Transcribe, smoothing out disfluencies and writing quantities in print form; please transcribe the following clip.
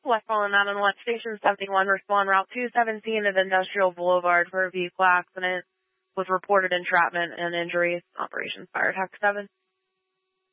Westfall and Mountain West Station 71, respond Route 217 at Industrial Boulevard for a vehicle accident with reported entrapment and injuries. Operations Fire Tech 7.